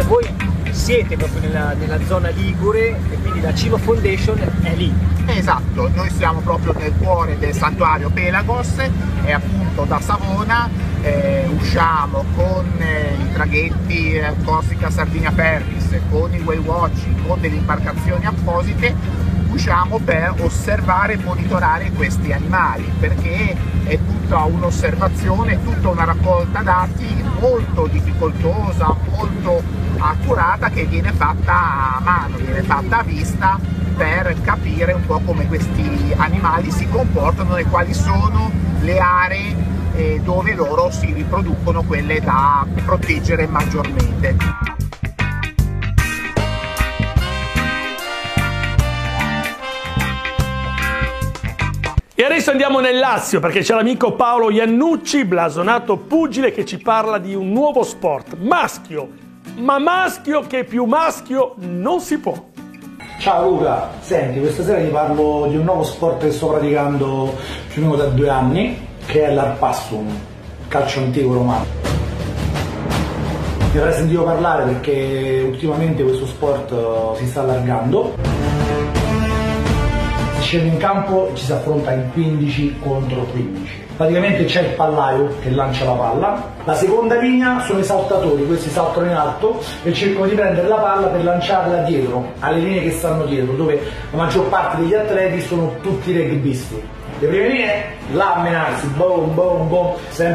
voi siete proprio nella zona ligure e quindi la Cima Foundation è lì. Esatto, noi siamo proprio nel cuore del santuario Pelagos e appunto da Savona usciamo con i traghetti Corsica Sardinia Ferris, con il whale watching, con delle imbarcazioni apposite, usciamo per osservare e monitorare questi animali, perché è tutta un'osservazione, tutta una raccolta dati molto difficoltosa, molto accurata, che viene fatta a mano, viene fatta a vista, per capire un po' come questi animali si comportano e quali sono le aree dove loro si riproducono, quelle da proteggere maggiormente. E adesso andiamo nel Lazio, perché c'è l'amico Paolo Iannucci, blasonato pugile, che ci parla di un nuovo sport maschio, ma maschio che più maschio non si può. Ciao Luca, senti, questa sera ti parlo di un nuovo sport che sto praticando più o meno da 2 anni, che è l'Arpassum, calcio antico romano. Ne avrei sentito parlare perché ultimamente questo sport si sta allargando. Si scende in campo e ci si affronta in 15 contro 15. Praticamente c'è il pallaio che lancia la palla, la seconda linea sono i saltatori, questi saltano in alto e cercano di prendere la palla per lanciarla dietro, alle linee che stanno dietro, dove la maggior parte degli atleti sono tutti rugbisti. Le prime linee, là a menarsi, boom, boom, boom, sempre